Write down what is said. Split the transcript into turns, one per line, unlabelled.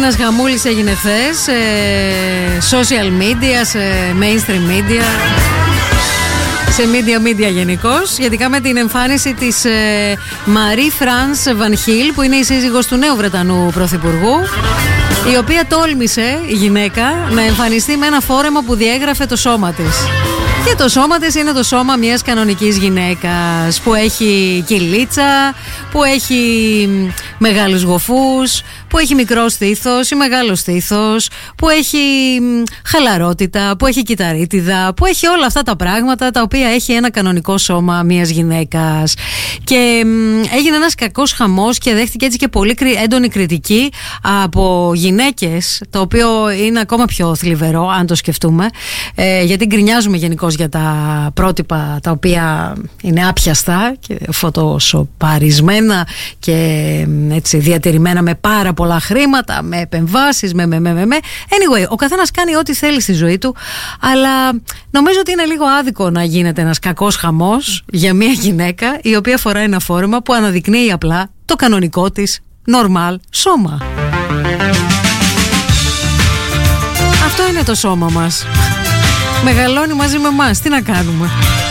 Ένας χαμούλης έγινε χθες σε social media, σε mainstream media, σε media γενικώς, σχετικά με την εμφάνιση της Marie-France Van Heel, που είναι η σύζυγος του νέου Βρετανού Πρωθυπουργού, η οποία τόλμησε, η γυναίκα, να εμφανιστεί με ένα φόρεμα που διέγραφε το σώμα της. Και το σώμα της είναι το σώμα μιας κανονικής γυναίκας που έχει κυλίτσα, που έχει μεγάλους γοφούς, που έχει μικρό στήθος ή μεγάλο στήθος, που έχει χαλαρότητα, που έχει κυταρίτιδα, που έχει όλα αυτά τα πράγματα τα οποία έχει ένα κανονικό σώμα μιας γυναίκας. Και έγινε ένας κακός χαμός και δέχτηκε έτσι και πολύ έντονη κριτική από γυναίκες, το οποίο είναι ακόμα πιο θλιβερό αν το σκεφτούμε, γιατί γκρινιάζουμε γενικώς για τα πρότυπα τα οποία είναι άπιαστα και φωτοσοπαρισμένα και έτσι διατηρημένα με πάρα πολλά χρήματα, με επεμβάσεις, με. Anyway, ο καθένας κάνει ό,τι θέλει στη ζωή του, αλλά νομίζω ότι είναι λίγο άδικο να γίνεται ένας κακός χαμός για μια γυναίκα η οποία φοράει ένα φόρεμα που αναδεικνύει απλά το κανονικό της normal σώμα. Αυτό είναι το σώμα μας. Μεγαλώνει μαζί με εμάς. Τι να κάνουμε.